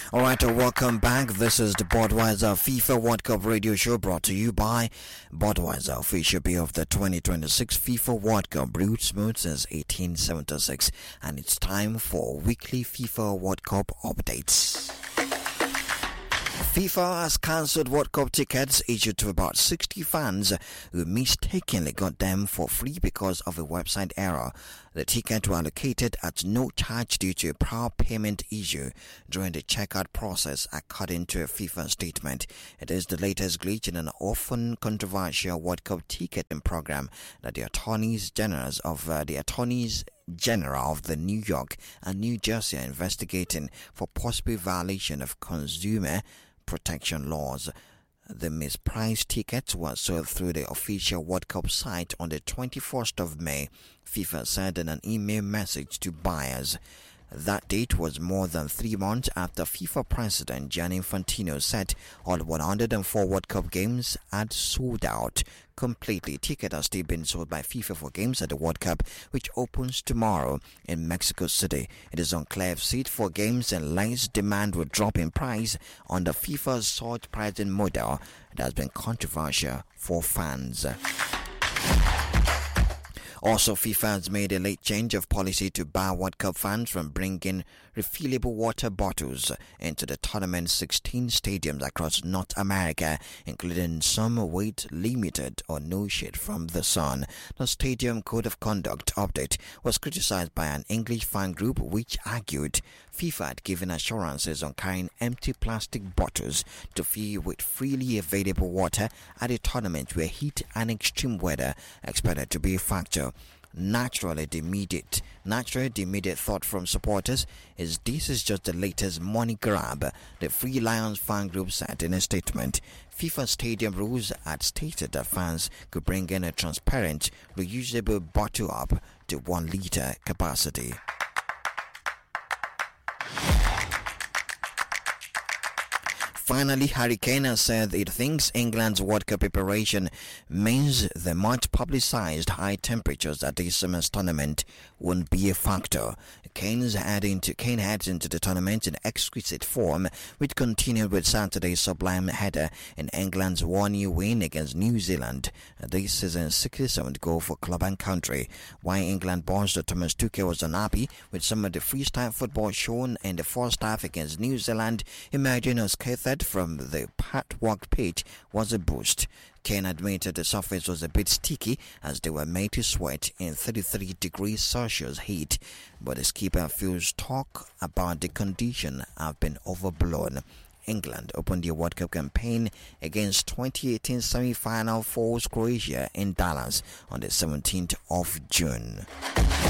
Alright, welcome back. This is the Budweiser FIFA World Cup radio show brought to you by Budweiser, official beer of the 2026 FIFA World Cup, brewed smooth since 1876. And it's time for weekly FIFA World Cup updates. FIFA has cancelled World Cup tickets issued to about 60 fans who mistakenly got them for free because of a website error. The tickets were allocated at no charge due to a prior payment issue during the checkout process, according to a FIFA statement. It is the latest glitch in an often controversial World Cup ticketing program that the Attorneys General of the New York and New Jersey are investigating for possible violation of consumer protection laws. The mispriced tickets were sold through the official World Cup site on the 21st of May, FIFA said in an email message to buyers. That date was more than 3 months after FIFA President Gianni Infantino said all 104 World Cup games had sold out completely. Tickets are still being sold by FIFA for games at the World Cup, which opens tomorrow in Mexico City. It is unclear if seat for games and less demand will drop in price under FIFA's surge pricing model that has been controversial for fans. Also, FIFA has made a late change of policy to bar World Cup fans from bringing refillable water bottles into the tournament's 16 stadiums across North America, including some weight limited or no shade from the sun. The Stadium Code of Conduct update was criticized by an English fan group which argued FIFA had given assurances on carrying empty plastic bottles to fill with freely available water at a tournament where heat and extreme weather expected to be a factor. Naturally, the immediate thought from supporters is this is just the latest money grab, the Free Lions fan group said in a statement. FIFA stadium rules had stated that fans could bring in a transparent, reusable bottle up to 1 liter capacity. Finally, Harry Kane has said it thinks England's World Cup preparation means the much publicized high temperatures at this summer's tournament won't be a factor. Kane heads into the tournament in exquisite form, which continued with Saturday's sublime header in England's 1-0 win against New Zealand. This season's 67th goal for club and country. While England boss Thomas Tuchel was unhappy with some of the freestyle football shown in the first half against New Zealand, emerging unscathed from the patchwork pitch was a boost. Kane admitted the surface was a bit sticky as they were made to sweat in 33 degrees Celsius heat, but the skipper feels talk about the condition have been overblown. England opened the World Cup campaign against 2018 semi-final foes Croatia in Dallas on the 17th of June.